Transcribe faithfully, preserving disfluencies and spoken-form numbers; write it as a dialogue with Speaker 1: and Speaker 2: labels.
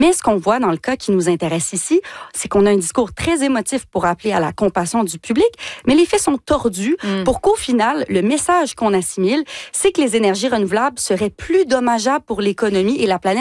Speaker 1: Mais ce qu'on voit dans le cas qui nous intéresse ici, c'est qu'on a un discours très émotif pour appeler à la compassion du public, mais les faits sont tordus mm. pour qu'au final, le message qu'on assimile, c'est que les énergies renouvelables seraient plus dommageables pour l'économie et la planète